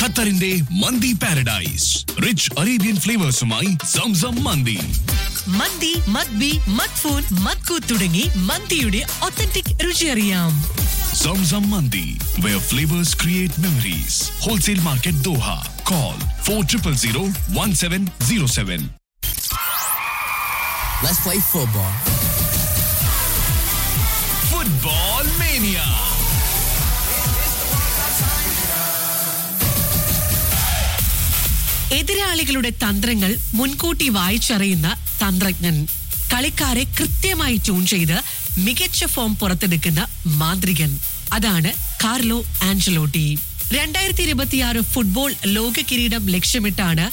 ഖത്തറിന്റെ മന്തി paradise. Rich Arabian ഫ്ലേവേഴ്സുമായി Zamzam മന്തി. മന്തി, മദ്ബി, മദ്ഫൂൻ, മദ്കൂത്ത് തുടങ്ങി മന്തിയുടെ ഒത്തന്റിക് രുചി അറിയാം. Zamzam mandi, where flavors create memories. Wholesale Market, Doha. Call 40001707. Let's play football. Football Mania. എതിരാളികളുടെ തന്ത്രങ്ങൾ മുൻകൂട്ടി വായിച്ചറിയുന്ന തന്ത്രജ്ഞൻ, കളിക്കാരെ കൃത്യമായി ട്യൂൺ ചെയ്ത് മികച്ച ഫോം പുറത്തെടുക്കുന്ന മാന്ത്രികൻ, അതാണ് കാർലോ ആൻചലോട്ടി. 2026 ഫുട്ബോൾ ലോക കിരീടം ലക്ഷ്യമിട്ടാണ്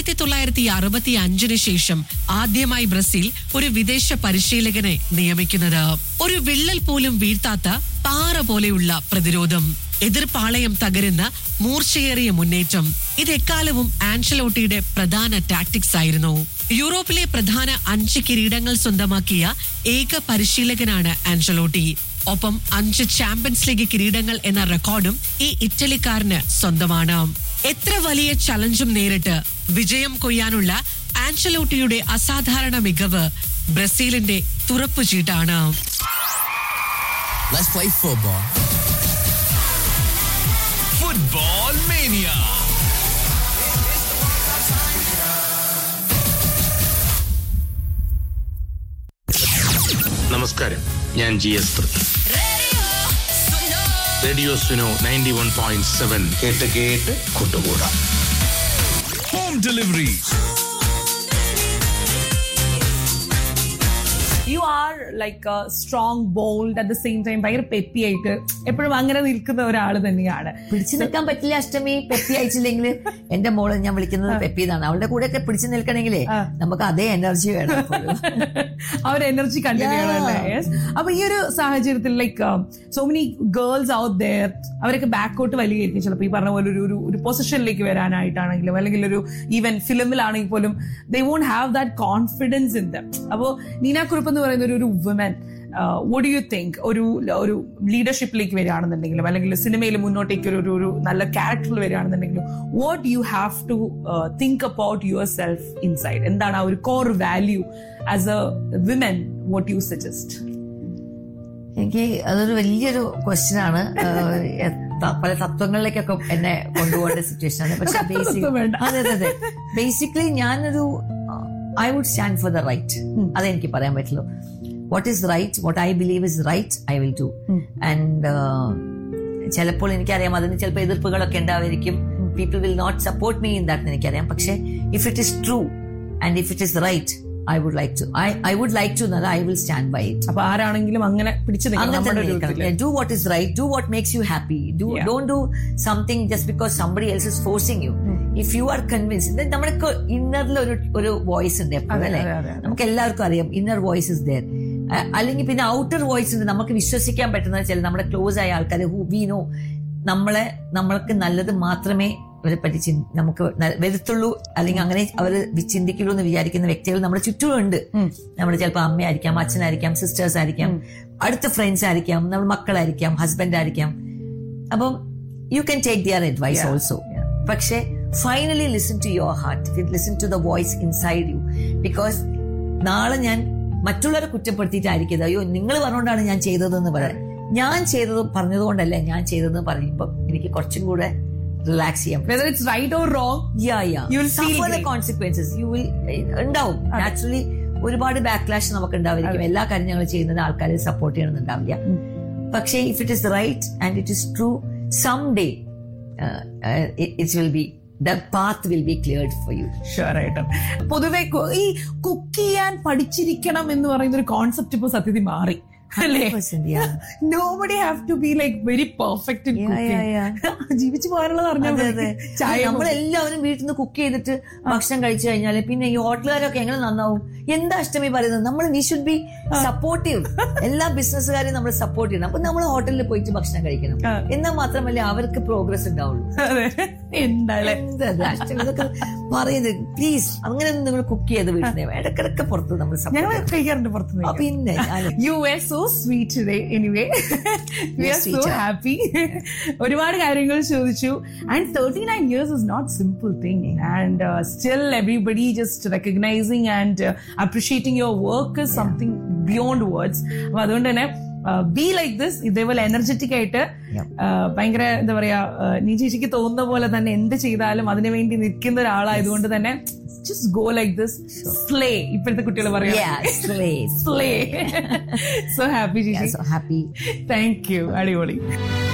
1965 ശേഷം ആദ്യമായി ബ്രസീൽ ഒരു വിദേശ പരിശീലകനെ നിയമിക്കുന്നത്. ഒരു വിള്ളൽ പോലും വീഴ്ത്താത്ത പാറ പോലെയുള്ള പ്രതിരോധം, എതിർപാളയം തകരുന്ന മൂർച്ചയേറിയ മുന്നേറ്റം, ഇത് എക്കാലവും ആൻചലോട്ടിയുടെ പ്രധാന ടാക്ടിക്സ് ആയിരുന്നു. യൂറോപ്പിലെ പ്രധാന 5 കിരീടങ്ങൾ സ്വന്തമാക്കിയ ഏക പരിശീലകനാണ് ആൻചലോട്ടി. ഒപ്പം 5 ചാമ്പ്യൻസ് ലീഗ് കിരീടങ്ങൾ എന്ന റെക്കോർഡും ഈ ഇറ്റലിക്കാരന് സ്വന്തമാണ്. എത്ര വലിയ ചലഞ്ചും നേരിട്ട് വിജയം കൊയ്യാനുള്ള ആൻചലോട്ടിയുടെ അസാധാരണ മികവ് ബ്രസീലിന്റെ തുറപ്പുചീട്ടാണ്. Let's play football. Football Mania. നമസ്കാരം, ഞാൻ GS പൃഥ്വി. റേഡിയോ സുനോ 91.7 കേട്ട് കൂട്ടുകൂടാം. Home delivery. You are like a strong, bold, at the same time ഭയങ്കര പെപ്പി ആയിട്ട് എപ്പോഴും അങ്ങനെ നിൽക്കുന്ന ഒരാള് തന്നെയാണ്. പിടിച്ചു നിൽക്കാൻ പറ്റില്ല അഷ്ടമി. പെപ്പി അയച്ചില്ലെങ്കിൽ എന്റെ മോള് ഞാൻ വിളിക്കുന്നത് പെപ്പി എന്നാണ്. അവളുടെ കൂടെ ഒക്കെ പിടിച്ചു നിൽക്കണമെങ്കിലേ നമുക്ക് അതേ എനർജി വേണം. ആ ഒരു എനർജി കണ്ടിന്യൂ ചെയ്യണമല്ലേ. അപ്പൊ ഈ ഒരു സാഹചര്യത്തിൽ like so many girls out there, അവരൊക്കെ ബാക്കോട്ട് വലിയായിരിക്കും ചിലപ്പോൾ ഈ പറഞ്ഞ പോലെ ഒരു പൊസിഷനിലേക്ക് വരാനായിട്ടാണെങ്കിലും, അല്ലെങ്കിൽ ഒരു ഈവൻ ഫിലിമിലാണെങ്കിൽ പോലും they won't have that confidence in them. അപ്പോ നീന കുറുപ്പ് എന്ന് പറയുന്ന ഒരു woman, what do you think? ഒരു ലീഡർഷിപ്പിലേക്ക് വരികയാണെന്നുണ്ടെങ്കിലും, അല്ലെങ്കിൽ സിനിമയിൽ മുന്നോട്ടേക്ക് ഒരു നല്ല ക്യാരക്ടറിൽ വരികയാണെന്നുണ്ടെങ്കിലും, what you have to think about yourself inside? എന്താണ് ആ ഒരു core value as A women? what you suggest? എനിക്ക് അതൊരു വലിയൊരു ക്വസ്റ്റ്യൻ ആണ്. പല തത്വങ്ങളിലേക്കൊക്കെ എന്നെ കൊണ്ടുപോകേണ്ട സിറ്റുവേഷൻ ആണ്. പക്ഷെ അതെ ബേസിക്കലി ഞാനൊരു I would stand for the right. അതെനിക്ക് പറയാൻ പറ്റുള്ളൂ. What is right, what I believe is right, I will do. And ചിലപ്പോൾ എനിക്കറിയാം അതിന് ചിലപ്പോൾ എതിർപ്പുകളൊക്കെ ഉണ്ടാവായിരിക്കും. People will not support me in that എനിക്കറിയാം. പക്ഷെ if it is true and if it is right, I would like to know that I will stand by it. അപ്പൊ ആരാണെങ്കിലും അങ്ങനെ പിടിച്ചു do what is right, do what makes you happy. Don't do something just because somebody else is forcing you. If you are convinced, നമ്മുടെ ഇന്നറിൽ ഒരു voice ഉണ്ട് എപ്പോഴും അല്ലെ. നമുക്ക് എല്ലാവർക്കും അറിയാം ഇന്നർ വോയിസ് ഇസ് ദെയർ. അല്ലെങ്കിൽ പിന്നെ ഔട്ടർ വോയിസ് ഉണ്ട്. നമുക്ക് വിശ്വസിക്കാൻ പറ്റുന്ന ചില നമ്മുടെ ക്ലോസ് ആയ ആൾക്കാർ ഹു വി നോ നമ്മൾക്ക് നല്ലത് മാത്രമേ അവരെ പറ്റി നമുക്ക് വരുത്തുള്ളൂ, അല്ലെങ്കിൽ അങ്ങനെ അവർ ചിന്തിക്കുള്ളൂ എന്ന് വിചാരിക്കുന്ന വ്യക്തികൾ നമ്മുടെ ചുറ്റുമുണ്ട്. നമ്മുടെ ചിലപ്പോൾ അമ്മയായിരിക്കാം, അച്ഛനായിരിക്കാം, സിസ്റ്റേഴ്സ് ആയിരിക്കാം, അടുത്ത ഫ്രണ്ട്സ് ആയിരിക്കാം, നമ്മുടെ മക്കളായിരിക്കാം, ഹസ്ബൻഡ് ആയിരിക്കാം. അപ്പം you can take their advice also. പക്ഷെ finally listen to your heart, listen to the voice inside U. Because നാളെ ഞാൻ മറ്റുള്ളവരെ കുറ്റപ്പെടുത്തിയിട്ടായിരിക്കും അയ്യോ നിങ്ങൾ പറഞ്ഞുകൊണ്ടാണ് ഞാൻ ചെയ്തതെന്ന് പറയാം. ഞാൻ ചെയ്തത് പറഞ്ഞതുകൊണ്ടല്ല ഞാൻ ചെയ്തതെന്ന് പറയുമ്പോൾ എനിക്ക് കുറച്ചും കൂടെ റിലാക്സ് ചെയ്യാം. Whether it's right or wrong, you will suffer the consequences. You will ഉണ്ടാവും നാച്ചുറലി ഒരുപാട് ബാക്ക്ലാഷ് നമുക്ക് ഉണ്ടാവും. എല്ലാ കാര്യം ഞങ്ങൾ ചെയ്യുന്നത് ആൾക്കാരെ സപ്പോർട്ട് ചെയ്യണമെന്നുണ്ടാവില്ല. പക്ഷേ if it is right and it is true, some day it will be, the path will be cleared for you. Sure ആയിട്ടും. പൊതുവെ ഈ കുക്ക് ചെയ്യാൻ പഠിച്ചിരിക്കണം എന്ന് പറയുന്ന ഒരു കോൺസെപ്റ്റ് ഇപ്പൊ സത്യത്തിൽ മാറി. Nobody have to be like very perfect in cooking. ജീവിച്ചു പോകാനുള്ളത് പറഞ്ഞാൽ നമ്മളെല്ലാവരും വീട്ടിൽ നിന്ന് കുക്ക് ചെയ്തിട്ട് ഭക്ഷണം കഴിച്ചു കഴിഞ്ഞാല് പിന്നെ ഈ ഹോട്ടലുകാരൊക്കെ എങ്ങനെ നന്നാവും? എന്താ അഷ്ടമി പറയുന്നത്? നമ്മൾ വി ഷുഡ് ബി സപ്പോർട്ടീവ്. എല്ലാ ബിസിനസ്സുകാരെയും നമ്മൾ സപ്പോർട്ട് ചെയ്യണം. അപ്പൊ നമ്മൾ ഹോട്ടലിൽ പോയിട്ട് ഭക്ഷണം കഴിക്കണം. എന്നാൽ മാത്രമല്ലേ അവർക്ക് പ്രോഗ്രസ് ഉണ്ടാവുള്ളൂ. അഷ്ടമി ഇതൊക്കെ പറയുന്നത് പ്ലീസ് അങ്ങനെയൊന്നും നിങ്ങൾ കുക്ക് ചെയ്ത് വീട്ടിൽ ഇടക്കിടക്ക് പുറത്ത് നമ്മൾ കഴിക്കാറുണ്ട്. പുറത്ത് പിന്നെ you were so so sweet today. Anyway, we are so happy. ഒരുപാട് കാര്യങ്ങൾ ചോദിച്ചു. And 39 years is not simple thing. And still everybody just recognizing and appreciating your work is something beyond words. അപ്പൊ അതുകൊണ്ട് തന്നെ ബി ലൈക്ക് ദിസ്, ഇതേപോലെ energetic ആയിട്ട് ഭയങ്കര എന്താ പറയാ, നീ ചേച്ചിക്ക് തോന്നുന്ന പോലെ തന്നെ എന്ത് ചെയ്താലും അതിനു വേണ്ടി നിൽക്കുന്ന ഒരാളായതുകൊണ്ട് തന്നെ just go like this, slay. ഇപ്പോഴത്തെ കുട്ടികൾ പറയാം, slay. So happy, Gigi. So happy. Thank you. അടിപൊളി.